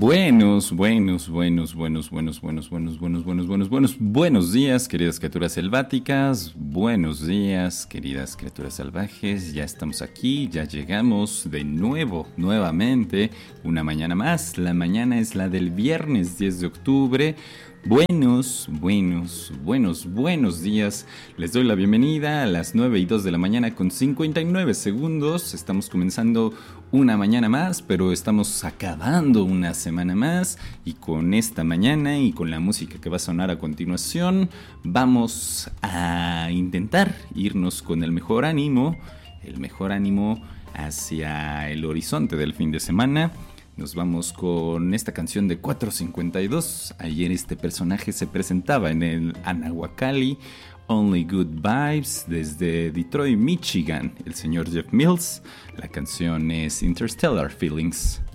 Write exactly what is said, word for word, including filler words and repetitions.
Buenos, buenos, buenos, buenos, buenos, buenos, buenos, buenos, buenos, buenos, buenos, buenos días, queridas criaturas selváticas. Buenos días, queridas criaturas salvajes. Ya estamos aquí, ya llegamos de nuevo, nuevamente, una mañana más. La mañana es la del viernes diez de octubre. Buenos, buenos, buenos, buenos días. Les doy la bienvenida a las nueve y dos de la mañana con cincuenta y nueve segundos. Estamos comenzando una mañana más, pero estamos acabando una semana más. Y con esta mañana y con la música que va a sonar a continuación, vamos a intentar irnos con el mejor ánimo, el mejor ánimo hacia el horizonte del fin de semana. Nos vamos con esta canción de cuatrocientos cincuenta y dos. Ayer este personaje se presentaba en el Anahuacalli, Only Good Vibes, desde Detroit, Michigan, el señor Jeff Mills. La canción es Interstellar Feelings.